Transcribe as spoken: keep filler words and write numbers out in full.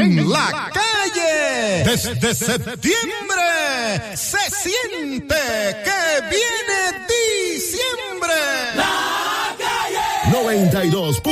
en la calle. Desde septiembre se siente que viene diciembre. La calle noventa y dos.